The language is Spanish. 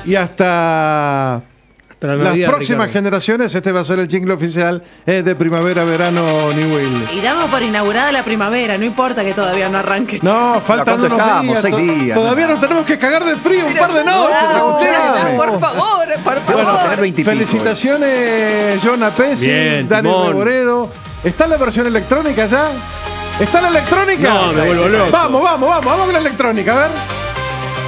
y hasta las próximas generaciones, este va a ser el jingle oficial de primavera-verano New Wheel. Y damos por inaugurada la primavera, no importa que todavía no arranque. No, faltan unos días. 6 días. Todavía nos tenemos que cagar de frío un par de noches. Por favor, por favor. Felicitaciones, Jonah Pesci, Dani Reboredo. ¿Está la versión electrónica ya? ¿Está la electrónica? No, me vuelvo loco. Vamos con la electrónica, a ver.